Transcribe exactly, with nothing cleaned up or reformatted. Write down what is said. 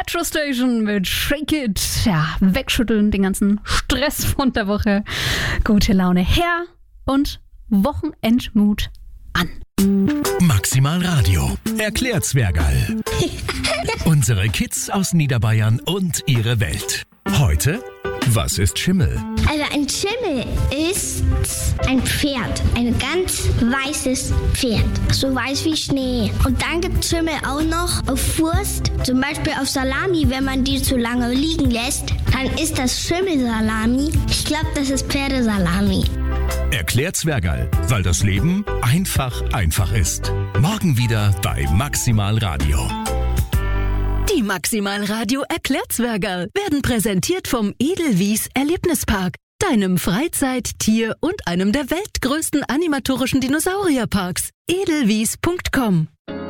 Metro Station mit Shake It. Ja, wegschütteln den ganzen Stress von der Woche. Gute Laune her und Wochenendmut an. Maximal Radio erklärt Zwergerl. Unsere Kids aus Niederbayern und ihre Welt. Heute, was ist Schimmel? Also ein Schimmel ist ein Pferd, ein ganz weißes Pferd, so weiß wie Schnee. Und dann gibt es Schimmel auch noch auf Wurst, zum Beispiel auf Salami, wenn man die zu lange liegen lässt, dann ist das Schimmelsalami. Ich glaube, das ist Pferdesalami. Erklärt Zwergerl, weil das Leben einfach einfach ist. Morgen wieder bei Maximal Radio. Die Maximal Radio Erklärzwergerl werden präsentiert vom Edelwies Erlebnispark, deinem Freizeit-, Tier- und einem der weltgrößten animatorischen Dinosaurierparks. edelwies punkt com